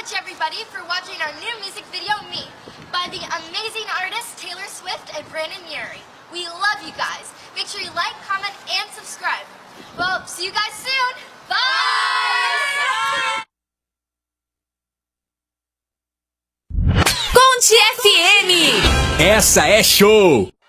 much, everybody, for watching our new music video, Me, by the amazing artists Taylor Swift and Brandon Urie. We love you guys. Make sure you like, comment, and subscribe. Well, see you guys soon. Bye! Conte FM. Essa é show!